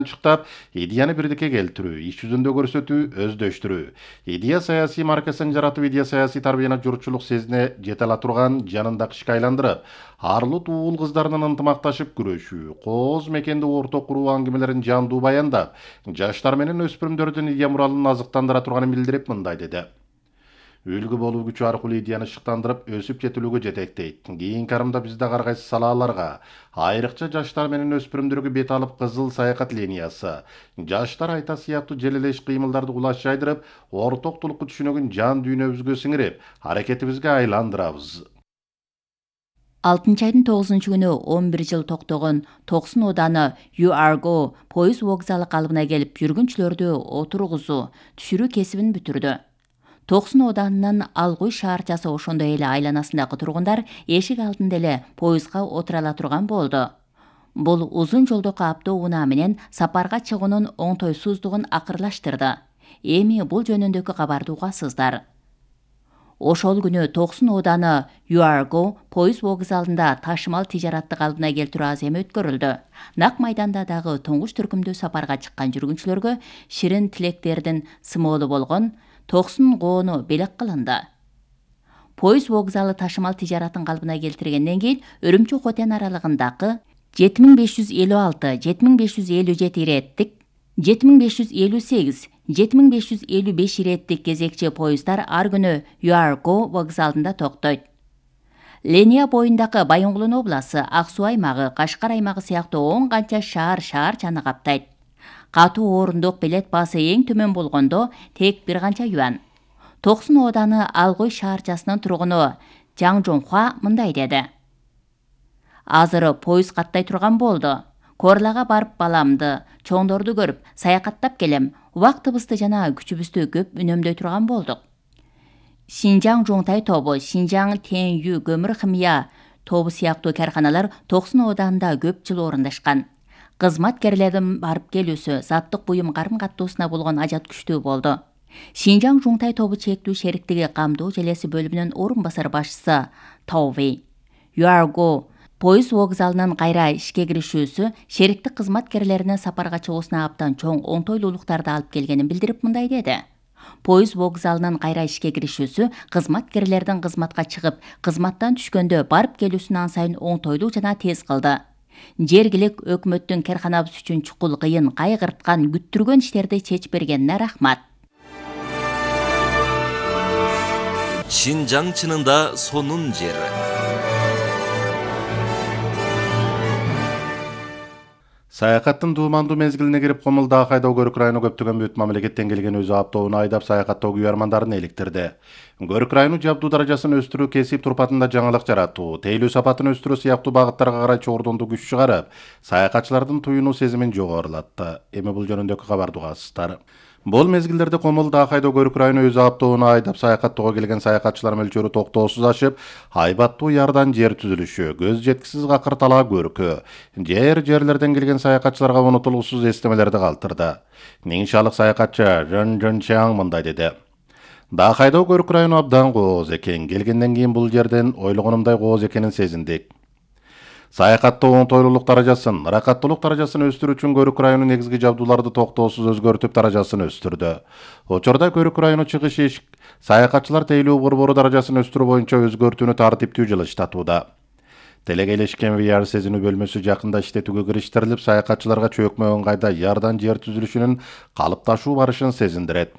чыктап, идеяны бирдикке келтирүү, иш жүзүндө көрсөтүү, өздөштүрүү. Идея саясий маркасын жаратып, идея саясий тарбияны журчулук сезине жете ала турган жанындагы ишке айландырып, арлы уул кыздарынын ынтымакташып күрөшүү, кооз мекенде орток куруу аңгемелерин жандуу баяндап, жаштар менен өспүрүмдөрдүн идея муралын азыктандыра турганын билдирип, мындай деди. Үлгү болуу күчү аркылуу идеяны шыктандырып, өсүп жетилүүгө жетектейт. Кийинки карымда бизде ар кайсы салааларга, айрыкча жаштар менен өспүрүмдөргө бет алып кызыл саякат линиясы, жаштар айта сыяктуу желелеш кыймылдарды кулаш жайдырып, ортоктулукту түшүнүгүн жан дүйнөбүзгө сиңирип, аракетибизге айландырабыз. 6 айдын 9-күнү 11 жыл токтогон Токсон ооданы URGO поезд вокзалы калыбына келип, жүргүнчүлөрдү отургузуу, түшүрүү кесибин бүтүрдү. Токсон ооданынын Алгуй шаарчасы ошондой эле айланасындагы тургундар эшик алдында эле поездга отура ала турган болду. Бул узун жолдогу автоо унаа менен сапарга чыгуунун оңтойсуздугун акырлаштырды. Эми бул жөнүндөгү кабарды угасыздар. Ошол күнү Токсон ооданы URGO поезд вокзалында ташымал тижаратты калыбына келтирүү аземы өткөрүлдү. Нак майданда дагы туңгуч түркүмдүү сапарга чыккан жүргүнчүлөргө ширин тилектердин сымолу болгон Токсон коону белек кылынды. Поезд вокзалы ташымал тижаратын калыбына келтиргенден кийин Өрүмчү Хотен аралыгындагы 7556, 7557 иреттик, 7558, 7555 иреттик кезекчи поезддар ар күнү URGO вокзалында токтойт. Ления боюндагы Байонгулун обласы, Ак Суу аймагы, Кашкар аймагы сыяктуу 10 канча шаарчаны каптайт. Катуу орундук билет баасы эң төмөн болгондо тек бир канча юан. Токсон ооданы Алгой шаарчасынын тургуну Жаң Жонхуа мындай деди. Азыр поезд каттай турган болду. Корлага барып баламды, чоңдорду көрүп, саякаттап келем. Убактыбызды жана күчүбүздү көп үнөмдөй турган болдук. Шинжаң Жоңтай тобу, Шинжаң Тенью көмүр химия тобу сыяктуу карканалар Токсон ооданында көп жыл орундашкан. Кызматкерлердин барып келүүсү заттык буюм карым-каттоосуна болгон ажат күчтүү болду. Шинжаң Жоңтай тобу чектүү шериктиги камдоо желеси бөлүмүнүн орун басар башчысы Таувей URGO поезд вокзалынын кайра ишке киришүүсү шериктик кызматкерлеринин сапарга чыгуусуна абдан чоң оңтойлуулуктарды алып келгенин билдирип, мындай деди. Поезд вокзалынын кайра ишке киришүүсү кызматкерлердин кызматка чыгып, кызматтан түшкөндө барып келүүсүн ан сайын оңтойлуу жана тез кылды. Жергилик өкмөттүн карканабыз үчүн чукул кыйын, кайгырткан, күттүргөн иштерди чечип бергенине рахмат. Шинжаң чынында сонун жер. Саякаттын дуумандуу мезгилине кирип, Комулда кайдоо көрүк району көптөгөн бүт мамлекеттен келген өзү автоуну айдап саякаттоо күйөрмандарын эликтирди. Көрүк району жабдуу даражасын өстүрүү, кесип турпатында жаңылык жаратуу, тейлөө сапатын өстүрүү сыяктуу багыттарга карай чогордондуу күч чыгарып, саякатчылардын туюнуу сезимин жогорулатты. Эми бул жөнүндөгү кабарды угасыздар. Бул мезгилдерде Комулда кайдоо көрүк району өзү автоуну айдап саякаттоого келген саякатчылар мөлчөрү токтоосуз ашып, айбаттуу ярдан жер түзүлүшү, көз жеткисиз какыр талаа көркү, жерлерден келген саякатчыларга унутулуусуз эстемелерди калтырды. Ниншалык саякатчы Жөн Чаң мындай деди. Да кайдоо көрүк району абдан кооз экен. Келгенден кийин бул жерден ойлогонумдай кооз экенин сезиндик. Саякаттоо оңтойлуулук даражасын, ыракаттуулук даражасын өстүрүү үчүн көрүк району негизги жабдууларды токтоосуз өзгөртүп даражасын өстүрдү. Учурда көрүк району чыгыш эшик саякатчылар тейлөө борбору даражасын өстүрүү боюнча өзгөртүүнү тартиптүү жылыштатууда. Телегейлешкен VR сезинүү бөлмөсү жакында иштетүүгө кириштирилип, саякатчыларга чөкмө ыңгайда ярдан жер түзүлүшүнүн калыпташуу барышын сезиндирет.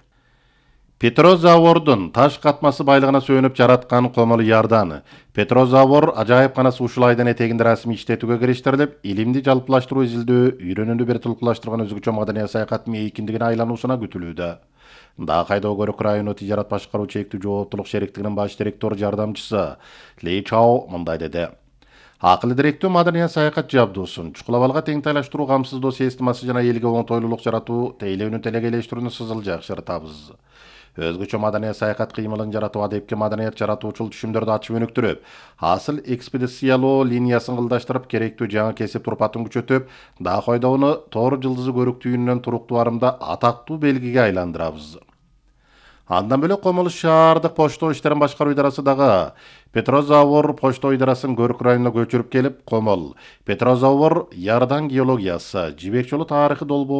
Петрозавордун таш катмасы байлыгына сүйөнүп жараткан комул ярдан. Петрозавор ажайыпканасы ушул айдын этегинде расмий иштетүүгө кириштирилип, илимди жалпылаштыруу, изилдөө, үйрөнүүнү бир тулкулаштырган өзгөчө маданий саякаттын эйкиндигине айлануусуна күтүлүүдө. Да кайдоо көрүк району тижарат башкаруу чектүү жооптулук шериктигинин баш директор жардамчысы Ли Чао мындай деди. Акылы директүү маданий саякат жабдуусун чукулабалга теңтайлаштыруу, камсыздоо системасы жана элге оңтойлуулук жаратуу, тейлөөнү телегейлештирүүнү сызыл жакшыртабыз. Өзгөчө маданий саякат кыймылын жаратуу, адепке маданият жаратуучул түшүмдөрдү ачып өнүктүрүп, асыл экспедициялоо линиясын кылдаштырып, керектүү жаңы кесип турпатын күчөтүп, да койдоону Тор жылдызы көрүктүүнүнөн туруктуу арымда атактуу белгиге айландырабыз. Андан бөлөк Комул шаардык почто иштерин башкаруу идарасы дагы Петрозавор почто идарасын көрүк районуна көчүрүп келип, Комул Петрозавор ярдан геологиясы, жибек жолу тарыхы долбоо